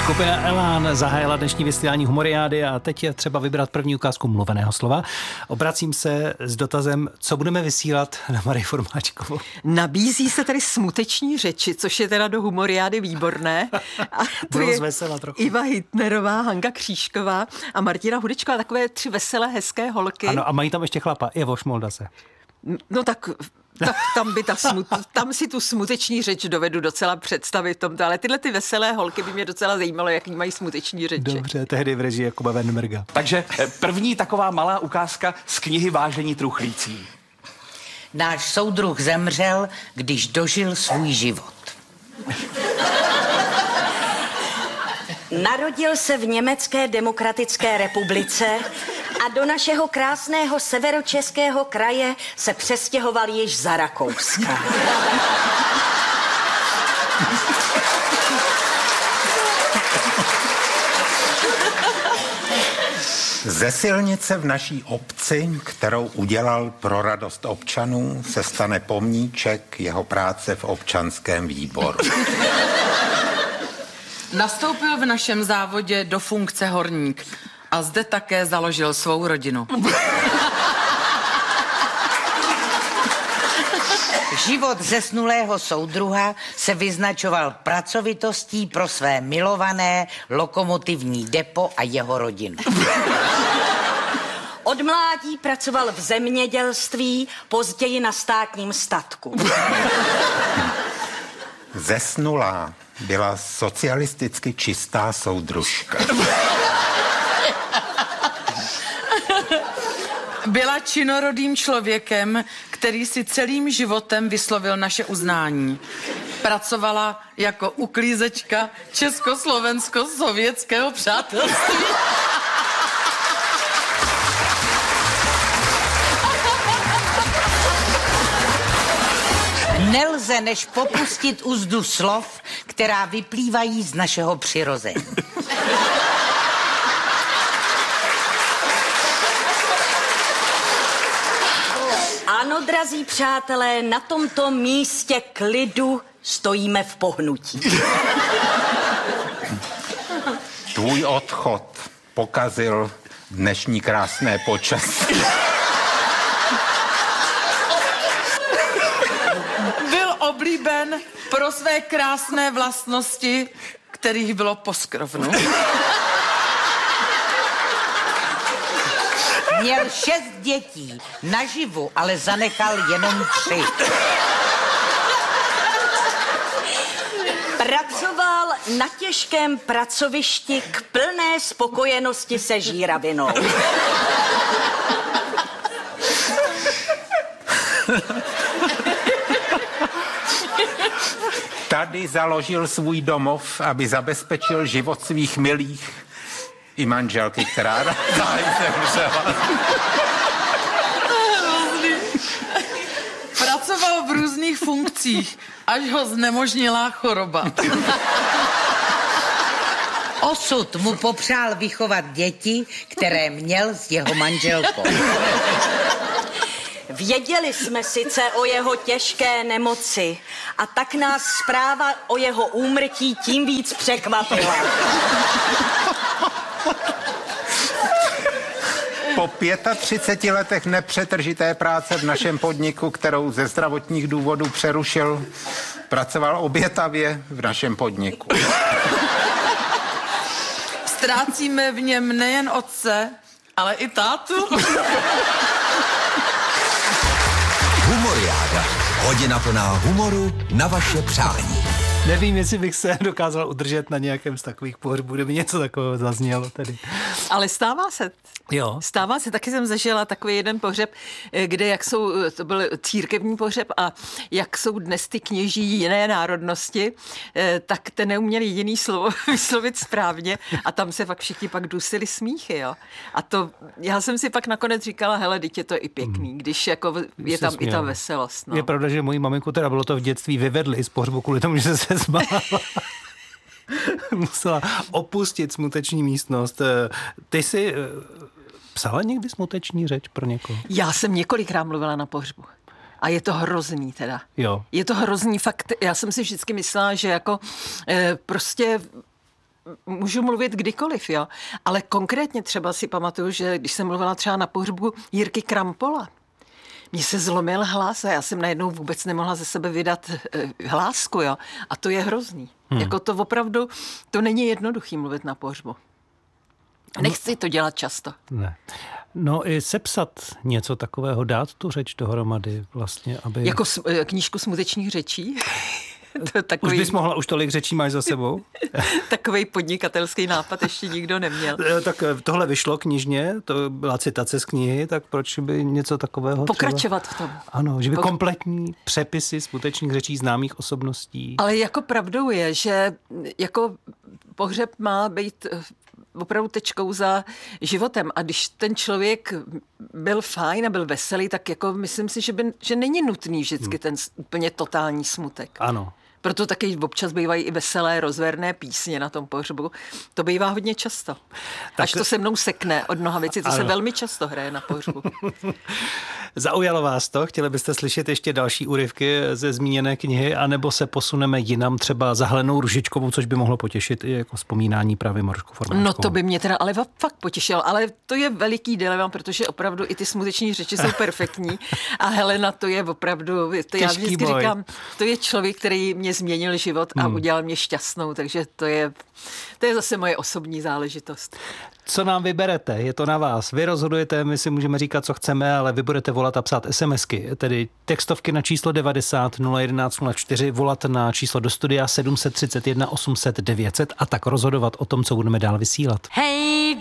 Skupina Elán zahájila dnešní vysílání Humoriády a teď je třeba vybrat první ukázku mluveného slova. Obracím se s dotazem, co budeme vysílat na Marii Formáčkovou. Nabízí se tady smuteční řeči, což je teda do Humoriády výborné. A to je vesela trochu. Iva Hitnerová, Hanka Křížková a Martina Hudečková, takové 3 veselé, hezké holky. Ano, a mají tam ještě chlapa, Ivo Šmoldase. No tak tam si tu smuteční řeč dovedu docela představit tomto, ale tyhle ty veselé holky by mě docela zajímalo, jaký mají smuteční řeči. Dobře, tehdy v režii Jakuba Wennberga. Takže první taková malá ukázka z knihy Vážení truchlící. Náš soudruh zemřel, když dožil svůj život. Narodil se v Německé demokratické republice a do našeho krásného severočeského kraje se přestěhoval již za Rakouska. Ze silnice v naší obci, kterou udělal pro radost občanů, se stane pomníček jeho práce v občanském výboru. Nastoupil v našem závodě do funkce horník a zde také založil svou rodinu. Život zesnulého soudruha se vyznačoval pracovitostí pro své milované lokomotivní depo a jeho rodinu. Od mládí pracoval v zemědělství, později na státním statku. Zesnulá byla socialisticky čistá soudružka. Byla činorodým člověkem, který si celým životem vyslovil naše uznání. Pracovala jako uklízečka československo-sovětského přátelství. Nelze než popustit úzdu slov, která vyplývají z našeho přirození. Ano, drazí přátelé, na tomto místě klidu stojíme v pohnutí. Tvůj odchod pokazil dnešní krásné počasí. Byl oblíben pro své krásné vlastnosti, kterých bylo poskrovnu. Měl 6 dětí, naživu ale zanechal jenom 3. Pracoval na těžkém pracovišti k plné spokojenosti se žíravinou. Tady založil svůj domov, aby zabezpečil život svých milých i manželky, která záhy zemřela. Pracoval v různých funkcích, až ho znemožnila choroba. Osud mu popřál vychovat děti, které měl s jeho manželkou. Věděli jsme sice o jeho těžké nemoci a tak nás zpráva o jeho úmrtí tím víc překvapila. Po 35 letech nepřetržité práce v našem podniku, kterou ze zdravotních důvodů přerušil, pracoval obětavě v našem podniku. Ztrácíme v něm nejen otce, ale i tátu. Humoriáda. Hodina plná humoru na vaše přání. Nevím, jestli bych se dokázal udržet na nějakém z takových pohřbů, kdyby něco takového zaznělo tady. Ale stává se. Jo. Stává se, taky jsem zažila takový jeden pohřeb, kde to byl církevní pohřeb a jak jsou dnes ty kněží jiné národnosti, tak ten neuměli jiný slovo vyslovit správně a tam se fakt všichni pak dusili smíchy, jo. A to, já jsem si pak nakonec říkala, hele, teď je to i pěkný, když jako je tam i ta veselost. No. Je pravda, že mojí maminku teda bylo to v dětství vyvedli z pohřbu kvůli tomu, že se zmála. Musela opustit smuteční místnost. Ty jsi psala někdy smuteční řeč pro někoho? Já jsem několikrát mluvila na pohřbu. A je to hrozný teda. Jo. Je to hrozný fakt. Já jsem si vždycky myslela, že jako prostě můžu mluvit kdykoliv, jo. Ale konkrétně třeba si pamatuju, že když jsem mluvila třeba na pohřbu Jirky Krampola, mně se zlomil hlas a já jsem najednou vůbec nemohla ze sebe vydat hlásku, jo. A to je hrozný. Jako to opravdu, to není jednoduchý mluvit na pohřbu. Nechci to dělat často. Ne. No i sepsat něco takového, dát tu řeč dohromady vlastně, aby... Jako knížku smutečných řečí? Už bys mohla, už tolik řečí máš za sebou? Takovej podnikatelský nápad ještě nikdo neměl. Tak tohle vyšlo knižně, to byla citace z knihy, tak proč by něco takového pokračovat v tom. Ano, že by kompletní přepisy skutečných řečí známých osobností. Ale jako pravdou je, že jako pohřeb má být opravdu tečkou za životem. A když ten člověk byl fajn a byl veselý, tak jako myslím si, že není nutný vždycky ten úplně totální smutek. Ano. Proto taky občas bývají i veselé, rozverné písně na tom pohřbu. To bývá hodně často. Tak... Až to se mnou sekne od mnoha věcí, to se velmi často hraje na pohřbu. Zaujalo vás to? Chtěli byste slyšet ještě další úryvky ze zmíněné knihy, anebo se posuneme jinam, třeba za Helenou Ružičkovou, což by mohlo potěšit i jako vzpomínání právě Marušku Formáčkovou? No to by mě teda ale fakt potěšilo, ale to je veliký dilema, protože opravdu i ty smuteční řeči jsou perfektní a Helena to je opravdu, to já vždycky říkám, to je člověk, který mě změnil život a udělal mě šťastnou, takže to je zase moje osobní záležitost. Co nám vyberete? Je to na vás. Vy rozhodujete, my si můžeme říkat, co chceme, ale vy budete volat a psát SMSky, tedy textovky na číslo 90 011 04, volat na číslo do studia 731 800 900 a tak rozhodovat o tom, co budeme dál vysílat. Hej,